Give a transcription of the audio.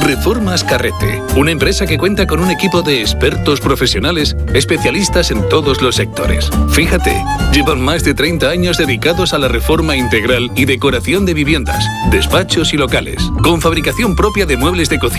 Reformas Carrete, una empresa que cuenta con un equipo de expertos profesionales especialistas en todos los sectores. Fíjate, llevan más de 30 años dedicados a la reforma integral y decoración de viviendas, despachos y locales, con fabricación propia de muebles de cocina